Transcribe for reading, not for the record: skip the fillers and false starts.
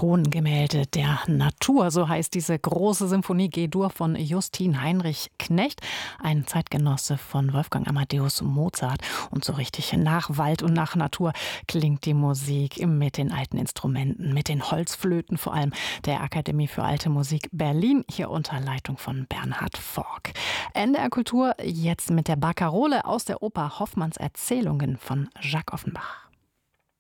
Tongemälde der Natur, so heißt diese große Symphonie G-Dur von Justin Heinrich Knecht, ein Zeitgenosse von Wolfgang Amadeus Mozart. Und so richtig nach Wald und nach Natur klingt die Musik mit den alten Instrumenten, mit den Holzflöten vor allem der Akademie für Alte Musik Berlin, hier unter Leitung von Bernhard Forck. NDR Kultur jetzt mit der Barkarole aus der Oper Hoffmanns Erzählungen von Jacques Offenbach.